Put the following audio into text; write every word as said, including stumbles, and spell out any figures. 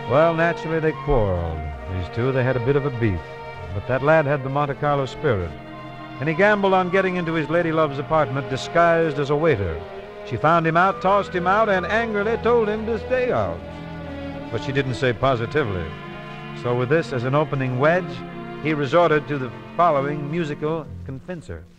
Well, naturally, they quarreled. These two, they had a bit of a beef. But that lad had the Monte Carlo spirit, and he gambled on getting into his lady love's apartment disguised as a waiter. She found him out, tossed him out, and angrily told him to stay out. But she didn't say positively. So with this as an opening wedge, he resorted to the following musical confincer.